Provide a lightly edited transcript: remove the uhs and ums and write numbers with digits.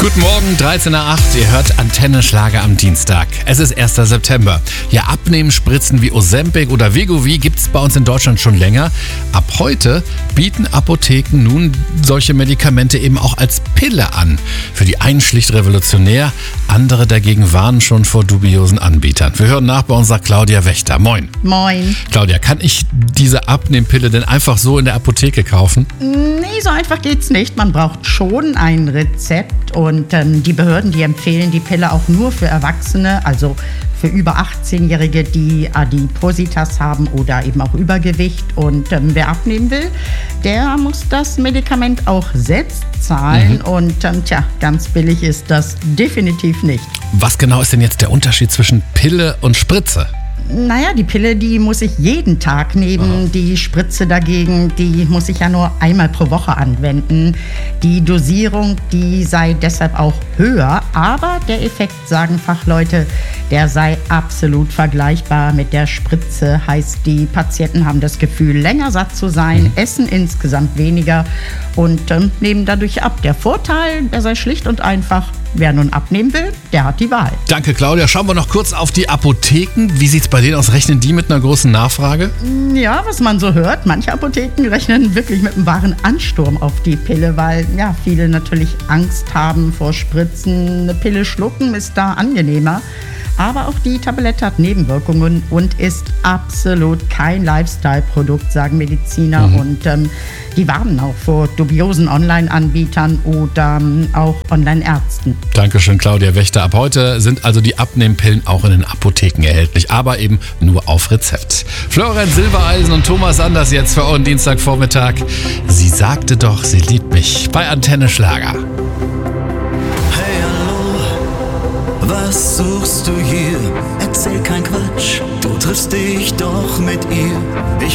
Guten Morgen, 13.08 Uhr. Ihr hört Antenne Schlager am Dienstag. Es ist 1. September. Ja, Abnehmspritzen wie Ozempic oder Wegovy gibt's bei uns in Deutschland schon länger. Ab heute bieten Apotheken nun solche Medikamente eben auch als Pille an. Für die einen schlicht revolutionär, andere dagegen warnen schon vor dubiosen Anbietern. Wir hören nach bei unserer Claudia Wächter. Moin. Moin. Claudia, kann ich diese Abnehmpille denn einfach so in der Apotheke kaufen? Nee, so einfach geht's nicht. Man braucht schon ein Rezept und die Behörden, die empfehlen die Pille auch nur für Erwachsene, also für über 18-Jährige, die Adipositas haben oder eben auch Übergewicht. Und wer abnehmen will, der muss das Medikament auch selbst zahlen. Und ganz billig ist das definitiv nicht. Was genau ist denn jetzt der Unterschied zwischen Pille und Spritze? Naja, die Pille, die muss ich jeden Tag nehmen. Die Spritze dagegen, die muss ich ja nur einmal pro Woche anwenden. Die Dosierung, die sei deshalb auch höher. Aber der Effekt, sagen Fachleute, der sei absolut vergleichbar mit der Spritze. Heißt, die Patienten haben das Gefühl, länger satt zu sein, essen insgesamt weniger und nehmen dadurch ab. Der Vorteil, der sei schlicht und einfach: Wer nun abnehmen will, der hat die Wahl. Danke, Claudia. Schauen wir noch kurz auf die Apotheken. Wie sieht's bei denen aus? Rechnen die mit einer großen Nachfrage? Ja, was man so hört, manche Apotheken rechnen wirklich mit einem wahren Ansturm auf die Pille, weil viele natürlich Angst haben vor Spritzen. Eine Pille schlucken ist da angenehmer. Aber auch die Tablette hat Nebenwirkungen und ist absolut kein Lifestyle-Produkt, sagen Mediziner. Und die warnen auch vor dubiosen Online-Anbietern oder auch Online-Ärzten. Dankeschön, Claudia Wächter. Ab heute sind also die Abnehmpillen auch in den Apotheken erhältlich, aber eben nur auf Rezept. Florian Silbereisen und Thomas Anders jetzt für euren Dienstagvormittag. Sie sagte doch, sie liebt mich bei Antenne Schlager. Was suchst du hier? Erzähl kein Quatsch, du triffst dich doch mit ihr.